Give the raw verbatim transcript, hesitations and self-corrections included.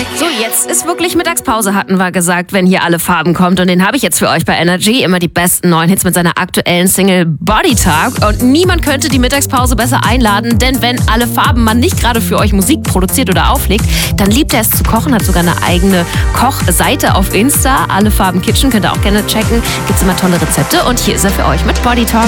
So, jetzt ist wirklich Mittagspause, hatten wir gesagt, wenn hier Alle Farben kommt. Und den habe ich jetzt für euch bei Energy. Immer die besten neuen Hits mit seiner aktuellen Single Body Talk. Und niemand könnte die Mittagspause besser einladen, denn wenn Alle Farben man nicht gerade für euch Musik produziert oder auflegt, dann liebt er es zu kochen, hat sogar eine eigene Kochseite auf Insta. Alle Farben Kitchen, könnt ihr auch gerne checken. Gibt's immer tolle Rezepte. Und hier ist er für euch mit Body Talk.